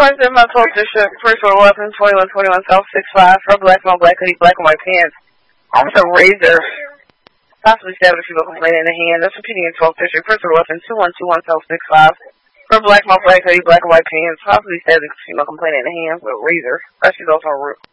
First in my 12th district, first for weapon, 2121 South 65, for black, no black hoodie, black and white pants. Officer Razor, possibly stabbed a female complainant in the hand. That's repeating in 12th district, first for weapon, 2121 South 65, for black, no black hoodie, black and white pants. Possibly stabbed a female complainant in the hand with a razor. That she's also on route.